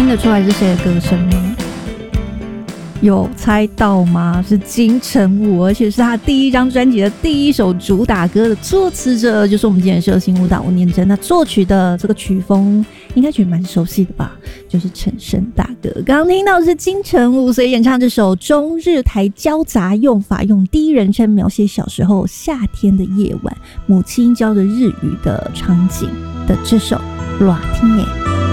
得出来是谁的歌声吗？有猜到吗？是金城武，而且是他第一张专辑的第一首主打歌的作词者，就是我们今天的社新舞蹈吴念真。那作曲的这个曲风应该觉得蛮熟悉的吧，就是陈升大哥。刚刚听到的是金城武，所以演唱这首中日台交杂用法，用第一人称描写小时候夏天的夜晚，母亲教着日语的场景的这首《热天的》。